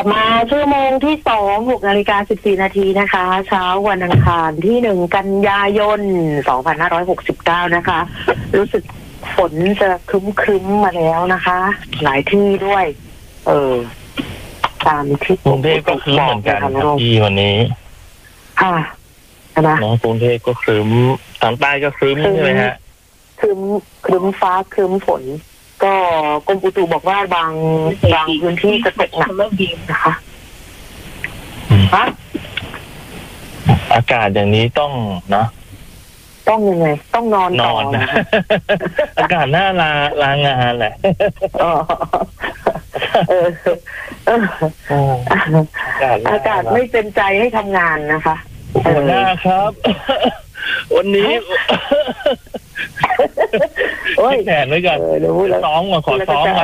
มาชั่วโมงที่6:14 น.นะคะเช้าวันอังคารที่1 กันยายน 2569นะคะรู้สึกฝนจะครึ้มๆมาแล้วนะคะ หลายที่ด้วยตามที่กรุงเทพก็ครึ้มเหมือนกันครับพี่วันนี้ค่ะนะกรุงเทพก็ครึ้มทางใต้ก็ครึ้มใช่ไหมฮะครึ้มฟ้าครึ้มฝนก็กรมอุตุบอกว่าบางพื้นที่จะตกหนักนะคะอากาศอย่างนี้ต้องยังไงต้องนอนนะ อากาศหน้าลางานแหละอากาศไม่เป็นใจให้ทำงานนะคะหัวหน้าครับ วันนี้แผนไว้ก่อนขอซ้อมก่อน